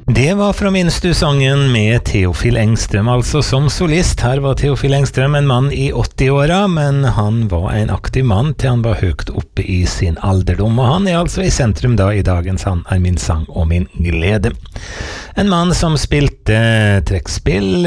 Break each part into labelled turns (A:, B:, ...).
A: Det var fra Minstu-sangen med Teofil Engström, altså som solist. Her var Teofil Engström en mann i 80-åra, men han var en aktiv mann til han var høyt oppe i sin alderdom, og han er altså i sentrum da i dagens Han er min sang og min glede. En mann som spilte trekkspill,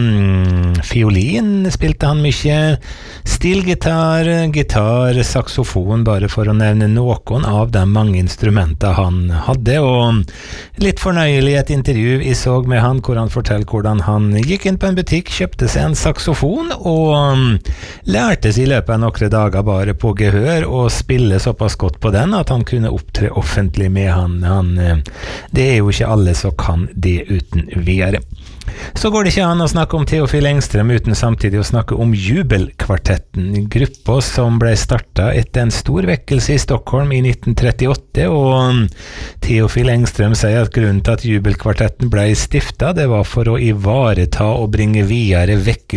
A: fiolin spilte han mye, stilgitar, gitar, saksofon, bare for å nevne noen av de mange instrumenter han hadde, og litt fornøyelig et intervju jeg så med han, hvor han forteller hvordan han gikk inn på en butikk, kjøpte seg en saksofon og lærte seg i løpet av noen dager bare på gehør og spille såpass godt på den at han kunne opptre offentlig med han. Det er jo ikke alle som kan det uten videre. Så går det ikke an å snakke om Teofil Engström uten samtidig å snakke om Jubelkvartetten, gruppa som ble startet etter en stor vekkelse i Stockholm i 1938, og Teofil Engström sier at grunnen til at Jubelkvartetten ble stiftet, det var for å ivareta og bringe videre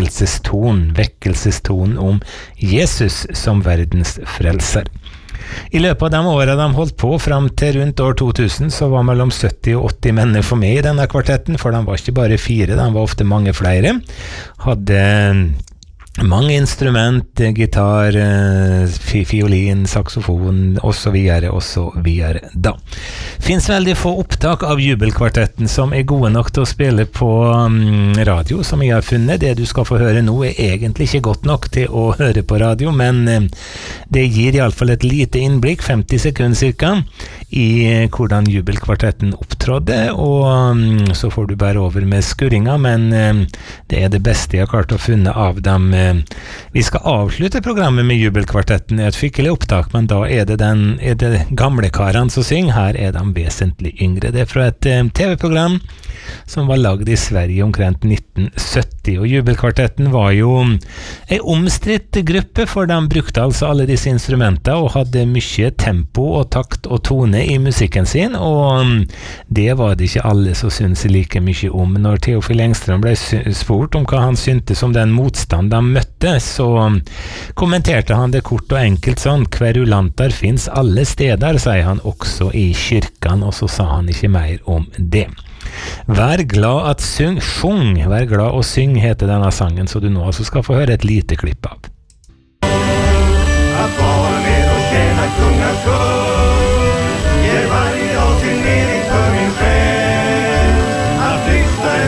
A: vekkelseston om Jesus som verdens frelser. I løpet av de årene de holdt på, frem til rundt år 2000, så var mellom 70 og 80 mennesker med i denne kvartetten, for de var ikke bare 4, de var ofte mange flere. Hadde mange instrument, gitar, fiolin, saksofon, og så videre da. Finns veldig få opptak av Jubelkvartetten som er gode nok til å spille på radio, som jeg har funnet. Det du skal få høre nå er egentlig ikke godt nok til å høre på radio, men det gir i alle fall et lite innblikk, 50 sekunder cirka, i hvordan Jubelkvartetten opptrådde, og så får du bare over med skurringa, men det er det beste jeg har klart å funne av dem. Vi skal avslutte programmet med Jubelkvartetten, et skikkelig opptak, men da er det gamle karene som synger. Her er de vesentlig yngre. Det er fra et TV-program som var lagd i Sverige omkring 1970, og Jubelkvartetten var jo en omstridt gruppe, for de brukte altså alle disse instrumenter og hadde mye tempo og takt og tone i musikken sin, og det var det ikke alle som syntes like mye om. Når Teofil Engström ble spurt om hva han syntes om den motstand de møtte, så kommenterte han det kort og enkelt sånn: kverulanter finnes alle steder, sier han, også i kyrkan, og så sa han ikke mer om det. Vær glad at vær glad og syng heter denne sangen, så du nå altså skal få høre et lite klipp av.